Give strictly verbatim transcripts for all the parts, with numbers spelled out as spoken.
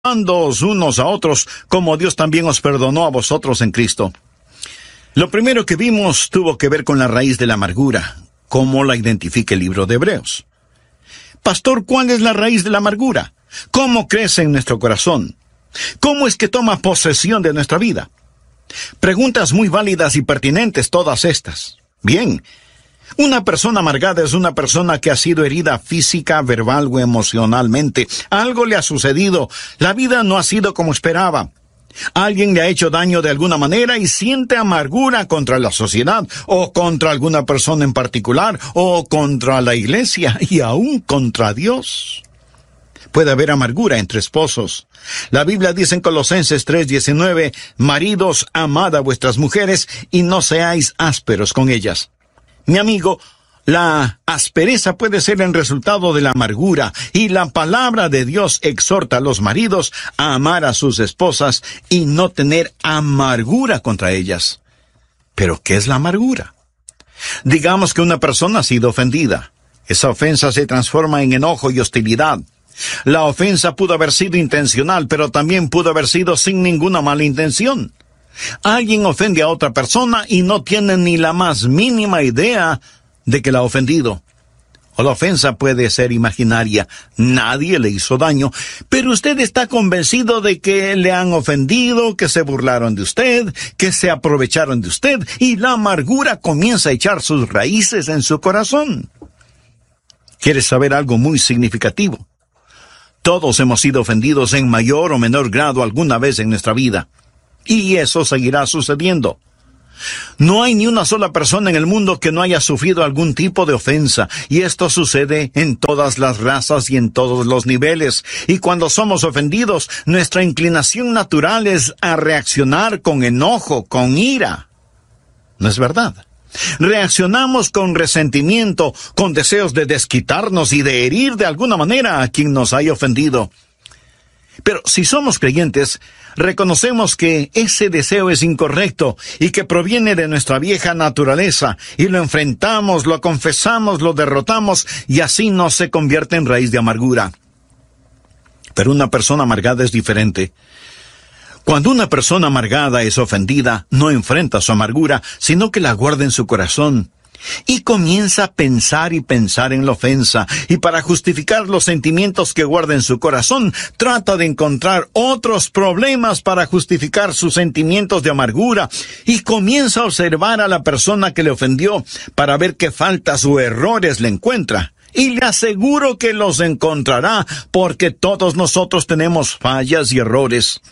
perdonándoos unos a otros, como Dios también os perdonó a vosotros en Cristo. Lo primero que vimos tuvo que ver con la raíz de la amargura, cómo la identifica el libro de Hebreos. Pastor, ¿cuál es la raíz de la amargura? ¿Cómo crece en nuestro corazón? ¿Cómo es que toma posesión de nuestra vida? Preguntas muy válidas y pertinentes todas estas. Bien, una persona amargada es una persona que ha sido herida física, verbal o emocionalmente. Algo le ha sucedido. La vida no ha sido como esperaba. Alguien le ha hecho daño de alguna manera y siente amargura contra la sociedad, o contra alguna persona en particular, o contra la iglesia, y aún contra Dios. Puede haber amargura entre esposos. La Biblia dice en Colosenses tres diecinueve, maridos, amad a vuestras mujeres y no seáis ásperos con ellas. Mi amigo, la aspereza puede ser el resultado de la amargura, y la palabra de Dios exhorta a los maridos a amar a sus esposas y no tener amargura contra ellas. ¿Pero qué es la amargura? Digamos que una persona ha sido ofendida. Esa ofensa se transforma en enojo y hostilidad. La ofensa pudo haber sido intencional, pero también pudo haber sido sin ninguna mala intención. Alguien ofende a otra persona y no tiene ni la más mínima idea de que la ha ofendido. O la ofensa puede ser imaginaria. Nadie le hizo daño, pero usted está convencido de que le han ofendido, que se burlaron de usted, que se aprovecharon de usted, y la amargura comienza a echar sus raíces en su corazón. ¿Quieres saber algo muy significativo? Todos hemos sido ofendidos en mayor o menor grado alguna vez en nuestra vida. Y eso seguirá sucediendo. No hay ni una sola persona en el mundo que no haya sufrido algún tipo de ofensa, y esto sucede en todas las razas y en todos los niveles. Y cuando somos ofendidos, nuestra inclinación natural es a reaccionar con enojo, con ira. ¿No es verdad? Reaccionamos con resentimiento, con deseos de desquitarnos y de herir de alguna manera a quien nos haya ofendido. Pero si somos creyentes, reconocemos que ese deseo es incorrecto y que proviene de nuestra vieja naturaleza, y lo enfrentamos, lo confesamos, lo derrotamos, y así no se convierte en raíz de amargura. Pero una persona amargada es diferente. Cuando una persona amargada es ofendida, no enfrenta su amargura, sino que la guarda en su corazón. Y comienza a pensar y pensar en la ofensa, y para justificar los sentimientos que guarda en su corazón, trata de encontrar otros problemas para justificar sus sentimientos de amargura, y comienza a observar a la persona que le ofendió para ver qué faltas o errores le encuentra. Y le aseguro que los encontrará, porque todos nosotros tenemos fallas y errores.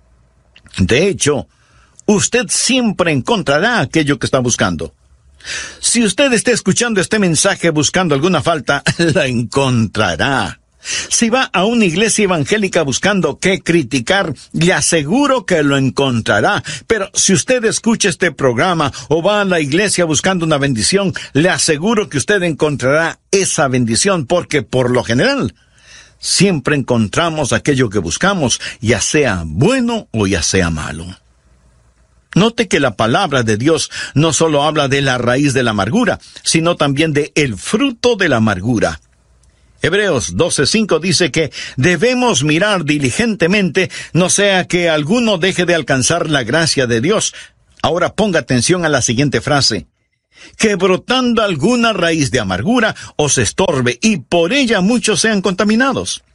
De hecho, usted siempre encontrará aquello que está buscando. Si usted está escuchando este mensaje buscando alguna falta, la encontrará. Si va a una iglesia evangélica buscando qué criticar, le aseguro que lo encontrará. Pero si usted escucha este programa o va a la iglesia buscando una bendición, le aseguro que usted encontrará esa bendición, porque por lo general siempre encontramos aquello que buscamos, ya sea bueno o ya sea malo. Note que la palabra de Dios no solo habla de la raíz de la amargura, sino también de el fruto de la amargura. Hebreos doce cinco dice que debemos mirar diligentemente, no sea que alguno deje de alcanzar la gracia de Dios. Ahora ponga atención a la siguiente frase: que brotando alguna raíz de amargura os estorbe, y por ella muchos sean contaminados.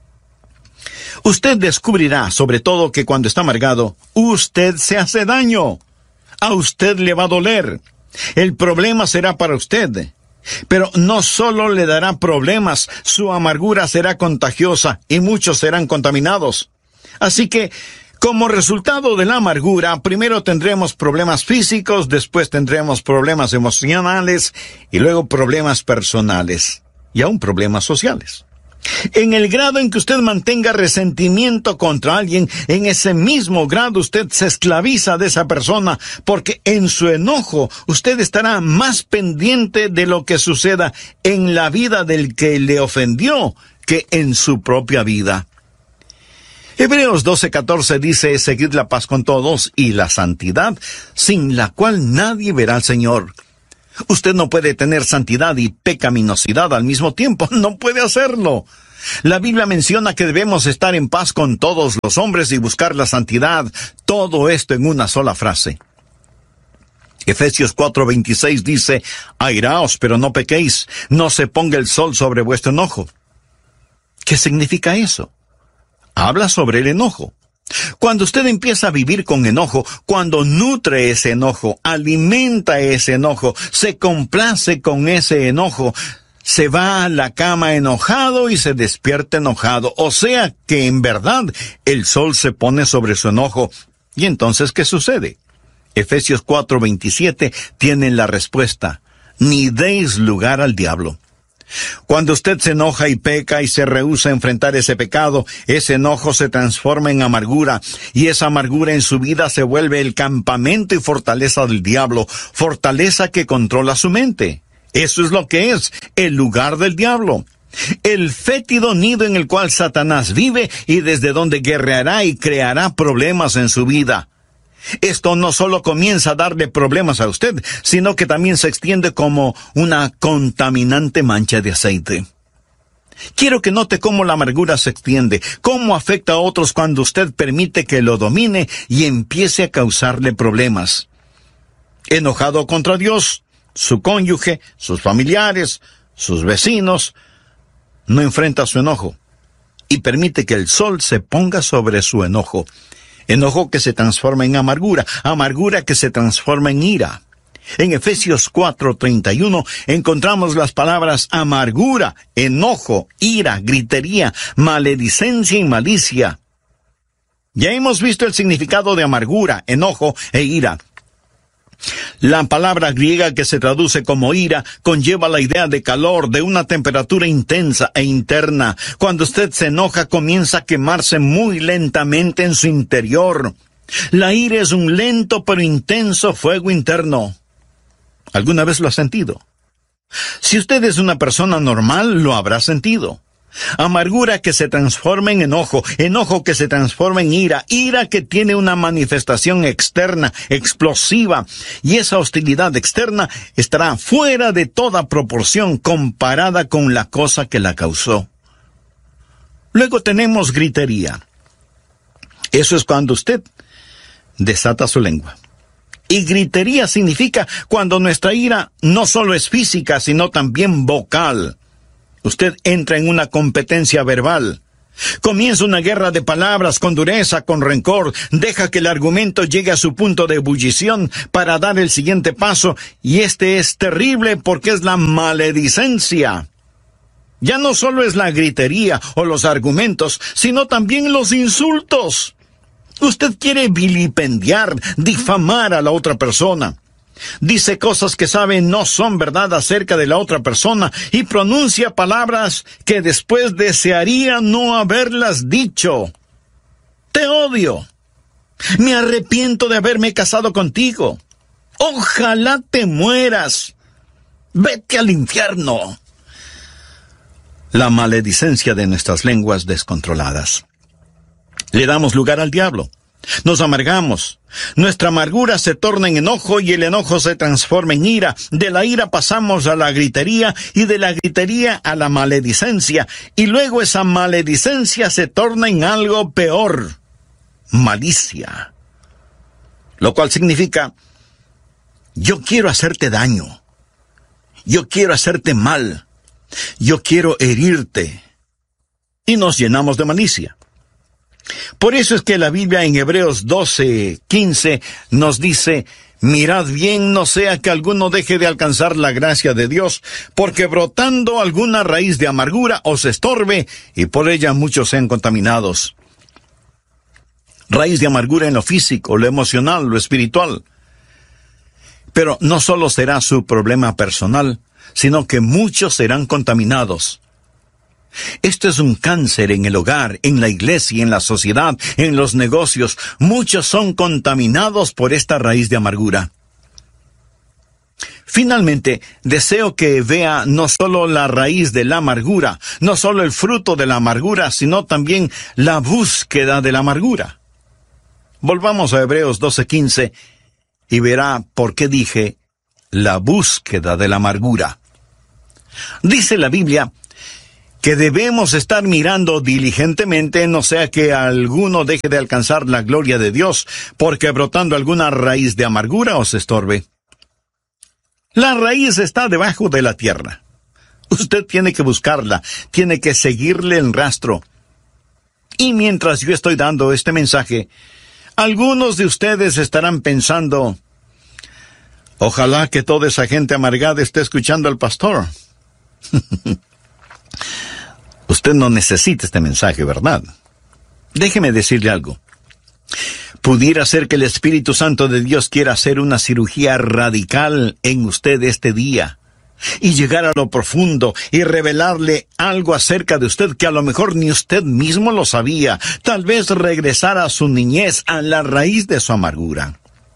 Usted descubrirá, sobre todo, que cuando está amargado, usted se hace daño. A usted le va a doler. El problema será para usted. Pero no solo le dará problemas, su amargura será contagiosa y muchos serán contaminados. Así que, como resultado de la amargura, primero tendremos problemas físicos, después tendremos problemas emocionales y luego problemas personales y aún problemas sociales. En el grado en que usted mantenga resentimiento contra alguien, en ese mismo grado usted se esclaviza de esa persona, porque en su enojo usted estará más pendiente de lo que suceda en la vida del que le ofendió que en su propia vida. Hebreos doce catorce dice: seguid la paz con todos y la santidad, sin la cual nadie verá al Señor. Usted no puede tener santidad y pecaminosidad al mismo tiempo. No puede hacerlo. La Biblia menciona que debemos estar en paz con todos los hombres y buscar la santidad. Todo esto en una sola frase. Efesios cuatro veintiséis dice, airaos, pero no pequéis, no se ponga el sol sobre vuestro enojo. ¿Qué significa eso? Habla sobre el enojo. Cuando usted empieza a vivir con enojo, cuando nutre ese enojo, alimenta ese enojo, se complace con ese enojo, se va a la cama enojado y se despierta enojado. O sea que en verdad el sol se pone sobre su enojo. ¿Y entonces qué sucede? Efesios cuatro veintisiete tiene la respuesta. Ni deis lugar al diablo. Cuando usted se enoja y peca y se rehúsa a enfrentar ese pecado, ese enojo se transforma en amargura, y esa amargura en su vida se vuelve el campamento y fortaleza del diablo, fortaleza que controla su mente. Eso es lo que es el lugar del diablo. El fétido nido en el cual Satanás vive y desde donde guerreará y creará problemas en su vida. Esto no solo comienza a darle problemas a usted, sino que también se extiende como una contaminante mancha de aceite. Quiero que note cómo la amargura se extiende, cómo afecta a otros cuando usted permite que lo domine y empiece a causarle problemas. Enojado contra Dios, su cónyuge, sus familiares, sus vecinos, no enfrenta su enojo y permite que el sol se ponga sobre su enojo. Enojo que se transforma en amargura, amargura que se transforma en ira. En Efesios cuatro treinta y uno encontramos las palabras amargura, enojo, ira, gritería, maledicencia y malicia. Ya hemos visto el significado de amargura, enojo e ira. La palabra griega que se traduce como ira conlleva la idea de calor, de una temperatura intensa e interna. Cuando usted se enoja, comienza a quemarse muy lentamente en su interior. La ira es un lento pero intenso fuego interno. ¿Alguna vez lo ha sentido? Si usted es una persona normal, lo habrá sentido. Amargura que se transforma en enojo, enojo que se transforma en ira, ira que tiene una manifestación externa, explosiva, y esa hostilidad externa estará fuera de toda proporción comparada con la cosa que la causó. Luego tenemos gritería. Eso es cuando usted desata su lengua. Y gritería significa cuando nuestra ira no solo es física, sino también vocal. Usted entra en una competencia verbal. Comienza una guerra de palabras con dureza, con rencor. Deja que el argumento llegue a su punto de ebullición para dar el siguiente paso. Y este es terrible porque es la maledicencia. Ya no solo es la gritería o los argumentos, sino también los insultos. Usted quiere vilipendiar, difamar a la otra persona. Dice cosas que sabe no son verdad acerca de la otra persona y pronuncia palabras que después desearía no haberlas dicho. Te odio. Me arrepiento de haberme casado contigo. Ojalá te mueras. Vete al infierno. La maledicencia de nuestras lenguas descontroladas. Le damos lugar al diablo. Nos amargamos. Nuestra amargura se torna en enojo y el enojo se transforma en ira. De la ira pasamos a la gritería y de la gritería a la maledicencia. Y luego esa maledicencia se torna en algo peor. Malicia. Lo cual significa, yo quiero hacerte daño. Yo quiero hacerte mal. Yo quiero herirte. Y nos llenamos de malicia. Por eso es que la Biblia en Hebreos doce quince nos dice, mirad bien, no sea que alguno deje de alcanzar la gracia de Dios, porque brotando alguna raíz de amargura os estorbe, y por ella muchos sean contaminados. Raíz de amargura en lo físico, lo emocional, lo espiritual. Pero no solo será su problema personal, sino que muchos serán contaminados. Esto es un cáncer en el hogar, en la iglesia, en la sociedad, en los negocios. Muchos son contaminados por esta raíz de amargura. Finalmente, deseo que vea no solo la raíz de la amargura, no solo el fruto de la amargura, sino también la búsqueda de la amargura. Volvamos a Hebreos doce quince y verá por qué dije la búsqueda de la amargura. Dice la Biblia que debemos estar mirando diligentemente, no sea que alguno deje de alcanzar la gloria de Dios, porque brotando alguna raíz de amargura os estorbe. La raíz está debajo de la tierra. Usted tiene que buscarla, tiene que seguirle el rastro. Y mientras yo estoy dando este mensaje, algunos de ustedes estarán pensando, ojalá que toda esa gente amargada esté escuchando al pastor. Usted no necesita este mensaje, ¿verdad? Déjeme decirle algo. Pudiera ser que el Espíritu Santo de Dios quiera hacer una cirugía radical en usted este día y llegar a lo profundo y revelarle algo acerca de usted que a lo mejor ni usted mismo lo sabía. Tal vez regresar a su niñez, a la raíz de su amargura.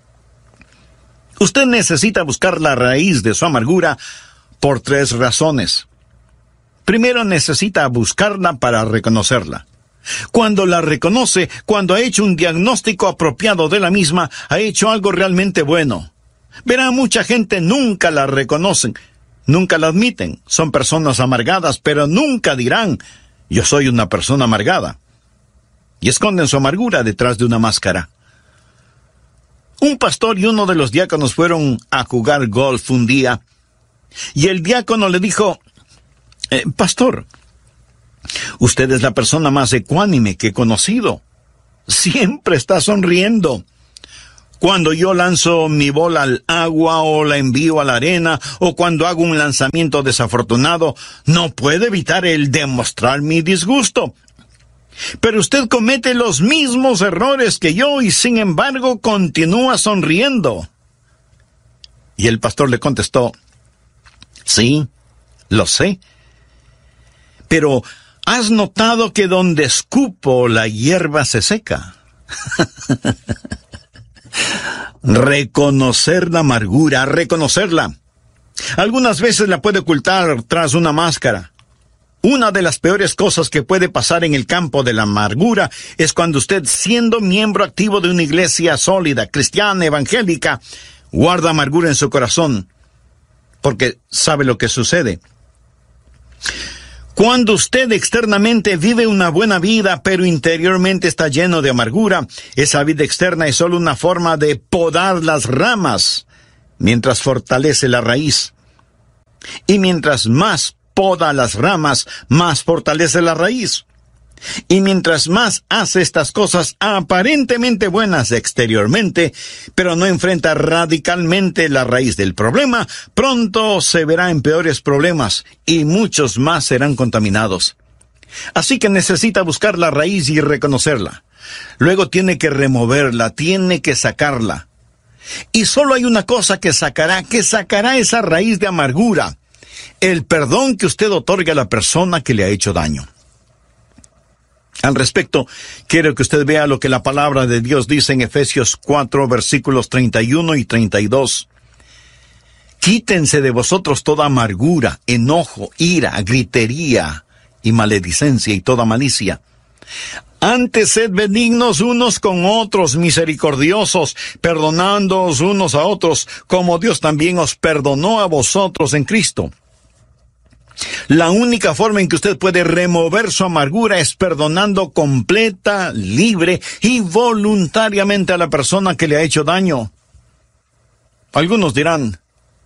Usted necesita buscar la raíz de su amargura por tres razones. Primero, necesita buscarla para reconocerla. Cuando la reconoce, cuando ha hecho un diagnóstico apropiado de la misma, ha hecho algo realmente bueno. Verá, mucha gente nunca la reconocen, nunca la admiten. Son personas amargadas, pero nunca dirán, yo soy una persona amargada. Y esconden su amargura detrás de una máscara. Un pastor y uno de los diáconos fueron a jugar golf un día, y el diácono le dijo, eh, pastor, usted es la persona más ecuánime que he conocido. Siempre está sonriendo. Cuando yo lanzo mi bola al agua o la envío a la arena o cuando hago un lanzamiento desafortunado, no puedo evitar el demostrar mi disgusto. Pero usted comete los mismos errores que yo y sin embargo continúa sonriendo. Y el pastor le contestó, sí, lo sé. Pero ¿has notado que donde escupo la hierba se seca? Reconocer la amargura, reconocerla. Algunas veces la puede ocultar tras una máscara. Una de las peores cosas que puede pasar en el campo de la amargura es cuando usted, siendo miembro activo de una iglesia sólida, cristiana, evangélica, guarda amargura en su corazón, porque sabe lo que sucede. Cuando usted externamente vive una buena vida, pero interiormente está lleno de amargura, esa vida externa es solo una forma de podar las ramas, mientras fortalece la raíz. Y mientras más poda las ramas, más fortalece la raíz. Y mientras más hace estas cosas aparentemente buenas exteriormente, pero no enfrenta radicalmente la raíz del problema, pronto se verá en peores problemas y muchos más serán contaminados. Así que necesita buscar la raíz y reconocerla. Luego tiene que removerla, tiene que sacarla. Y solo hay una cosa que sacará, que sacará esa raíz de amargura: el perdón que usted otorga a la persona que le ha hecho daño. Al respecto, quiero que usted vea lo que la palabra de Dios dice en Efesios cuatro, versículos treinta y uno y treinta y dos. Quítense de vosotros toda amargura, enojo, ira, gritería y maledicencia y toda malicia. Antes sed benignos unos con otros, misericordiosos, perdonándoos unos a otros, como Dios también os perdonó a vosotros en Cristo. La única forma en que usted puede remover su amargura es perdonando completa, libre y voluntariamente a la persona que le ha hecho daño. Algunos dirán,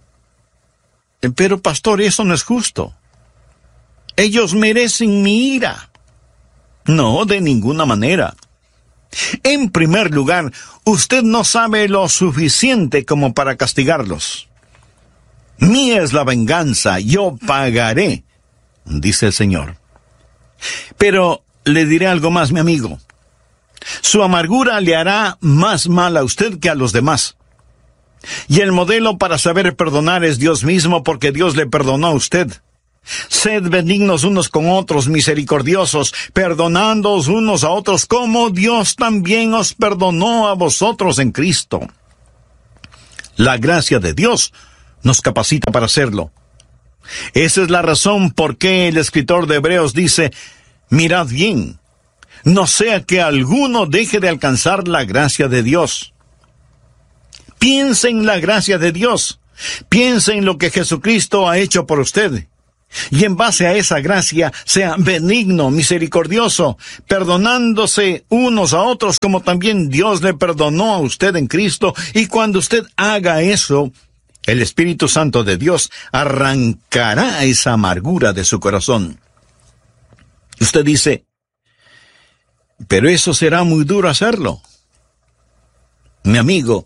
pero pastor, eso no es justo. Ellos merecen mi ira. No, de ninguna manera. En primer lugar, usted no sabe lo suficiente como para castigarlos. Mía es la venganza, yo pagaré, dice el Señor. Pero le diré algo más, mi amigo. Su amargura le hará más mal a usted que a los demás. Y el modelo para saber perdonar es Dios mismo, porque Dios le perdonó a usted. Sed benignos unos con otros, misericordiosos, perdonándoos unos a otros, como Dios también os perdonó a vosotros en Cristo. La gracia de Dios nos capacita para hacerlo. Esa es la razón por qué el escritor de Hebreos dice, mirad bien, no sea que alguno deje de alcanzar la gracia de Dios. Piensa en la gracia de Dios. Piense en lo que Jesucristo ha hecho por usted. Y en base a esa gracia, sea benigno, misericordioso, perdonándose unos a otros como también Dios le perdonó a usted en Cristo. Y cuando usted haga eso, el Espíritu Santo de Dios arrancará esa amargura de su corazón. Usted dice, pero eso será muy duro hacerlo. Mi amigo,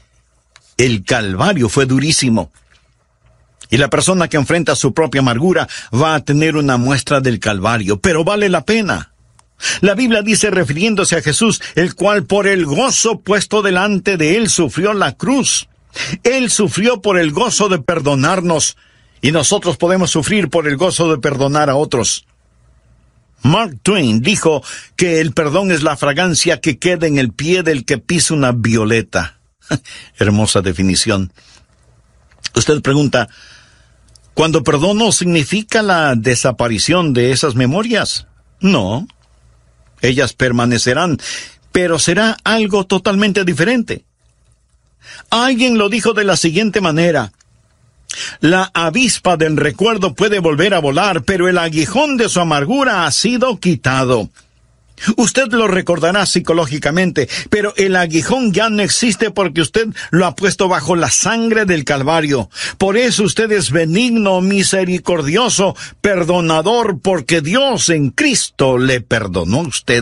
el Calvario fue durísimo. Y la persona que enfrenta su propia amargura va a tener una muestra del Calvario, pero vale la pena. La Biblia dice, refiriéndose a Jesús, el cual por el gozo puesto delante de él sufrió la cruz. Él sufrió por el gozo de perdonarnos, y nosotros podemos sufrir por el gozo de perdonar a otros. Mark Twain dijo que el perdón es la fragancia que queda en el pie del que pisa una violeta. Hermosa definición. Usted pregunta, ¿cuando perdono significa la desaparición de esas memorias? No. Ellas permanecerán, pero será algo totalmente diferente. Alguien lo dijo de la siguiente manera: la avispa del recuerdo puede volver a volar, pero el aguijón de su amargura ha sido quitado. Usted lo recordará psicológicamente, pero el aguijón ya no existe porque usted lo ha puesto bajo la sangre del Calvario. Por eso usted es benigno, misericordioso, perdonador, porque Dios en Cristo le perdonó a usted.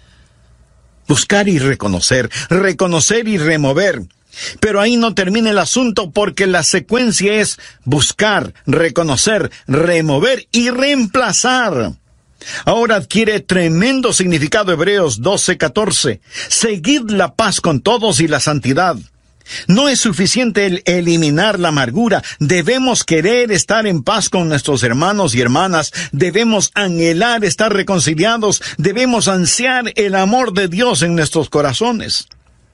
Buscar y reconocer, reconocer y remover. Pero ahí no termina el asunto, porque la secuencia es buscar, reconocer, remover y reemplazar. Ahora adquiere tremendo significado Hebreos doce catorce. Seguid la paz con todos y la santidad. No es suficiente el eliminar la amargura. Debemos querer estar en paz con nuestros hermanos y hermanas. Debemos anhelar estar reconciliados. Debemos ansiar el amor de Dios en nuestros corazones.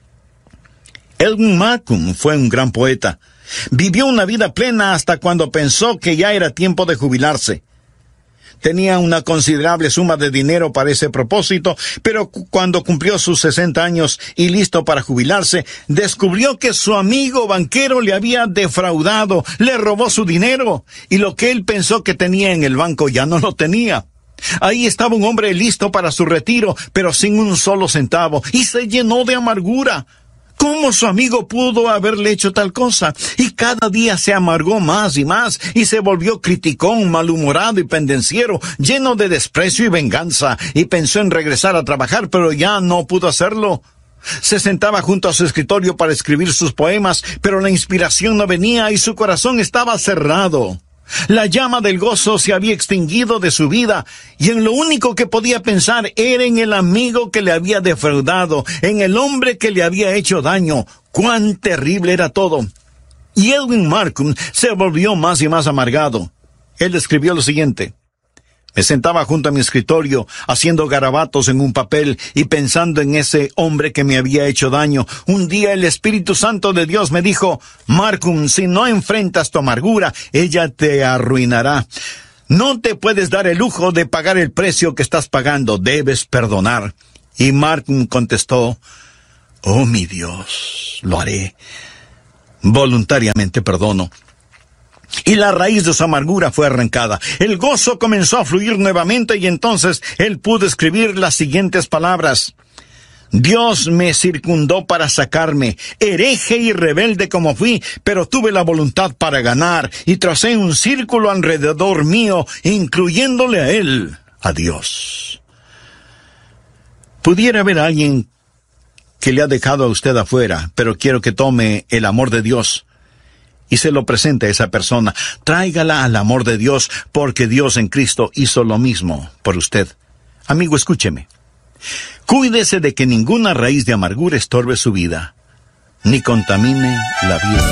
Edwin Markham fue un gran poeta. Vivió una vida plena hasta cuando pensó que ya era tiempo de jubilarse. Tenía una considerable suma de dinero para ese propósito, pero cu- cuando cumplió sus sesenta años y listo para jubilarse, descubrió que su amigo banquero le había defraudado, le robó su dinero, y lo que él pensó que tenía en el banco ya no lo tenía. Ahí estaba un hombre listo para su retiro, pero sin un solo centavo, y se llenó de amargura. ¿Cómo su amigo pudo haberle hecho tal cosa? Y cada día se amargó más y más, y se volvió criticón, malhumorado y pendenciero, lleno de desprecio y venganza, y pensó en regresar a trabajar, pero ya no pudo hacerlo. Se sentaba junto a su escritorio para escribir sus poemas, pero la inspiración no venía y su corazón estaba cerrado. La llama del gozo se había extinguido de su vida, y en lo único que podía pensar era en el amigo que le había defraudado, en el hombre que le había hecho daño. ¡Cuán terrible era todo! Y Edwin Markham se volvió más y más amargado. Él escribió lo siguiente: me sentaba junto a mi escritorio, haciendo garabatos en un papel y pensando en ese hombre que me había hecho daño. Un día el Espíritu Santo de Dios me dijo: Markham, si no enfrentas tu amargura, ella te arruinará. No te puedes dar el lujo de pagar el precio que estás pagando, debes perdonar. Y Markham contestó: oh mi Dios, lo haré. Voluntariamente perdono. Y la raíz de su amargura fue arrancada. El gozo comenzó a fluir nuevamente, y entonces él pudo escribir las siguientes palabras: Dios me circundó para sacarme, hereje y rebelde como fui, pero tuve la voluntad para ganar, y tracé un círculo alrededor mío, incluyéndole a él, a Dios. Pudiera haber alguien que le ha dejado a usted afuera, pero quiero que tome el amor de Dios y se lo presente a esa persona. Tráigala al amor de Dios, porque Dios en Cristo hizo lo mismo por usted. Amigo, escúcheme. Cuídese de que ninguna raíz de amargura estorbe su vida, ni contamine la vida.